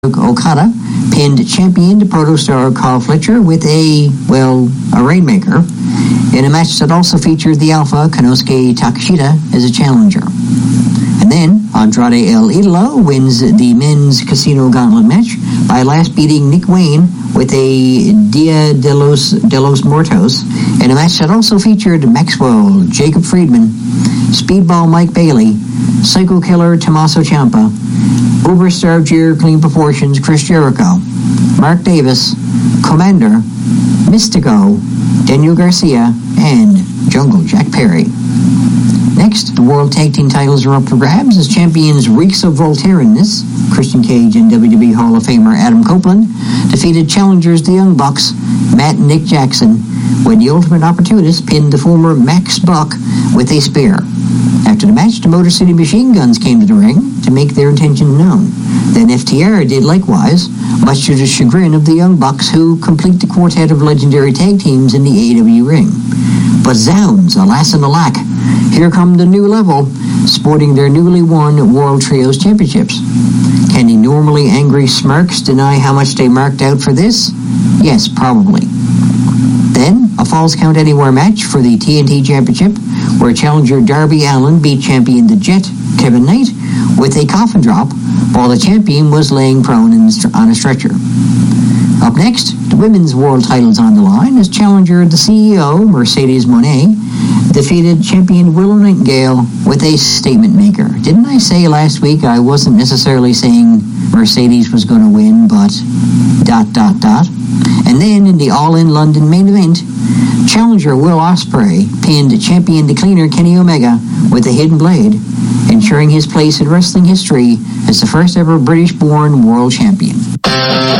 Okada pinned champion Protostar Carl Fletcher with a rainmaker in a match that also featured the Alpha Konosuke Takeshita as a challenger. And then Andrade El Idolo wins the men's casino gauntlet match by last beating Nick Wayne with a Dia de los Muertos in a match that also featured Maxwell, Jacob Friedman, Speedball Mike Bailey, Psycho Killer Tommaso Ciampa, Uberstar of Gear Clean Proportions Chris Jericho, Mark Davis, Commander, Mystico, Daniel Garcia, and Jungle Jack Perry. Next, the World Tag Team titles are up for grabs as champions Reeks of Voltaireness, Christian Cage and WWE Hall of Famer Adam Copeland, defeated challengers the Young Bucks, Matt and Nick Jackson, when the Ultimate Opportunist pinned the former Max Buck with a spear. After the match, the Motor City Machine Guns came to the ring to make their intention known. Then FTR did likewise, much to the chagrin of the Young Bucks, who complete the quartet of legendary tag teams in the AEW ring. But zounds, alas and alack, here come the new level, sporting their newly won World Trios Championships. Can the normally angry Smirks deny how much they marked out for this? Yes, probably. Then, a Falls Count Anywhere match for the TNT Championship, where challenger Darby Allin beat champion The Jet, Kevin Knight, with a coffin drop, while the champion was laying prone on a stretcher. Up next, the women's world titles on the line as challenger the CEO, Mercedes Moné, defeated champion Willow Nightingale with a statement maker. Didn't I say last week I wasn't necessarily saying Mercedes was going to win, but ... And then in the All In London main event, challenger Will Ospreay pinned champion The Cleaner Kenny Omega with a hidden blade, ensuring his place in wrestling history as the first ever British-born world champion.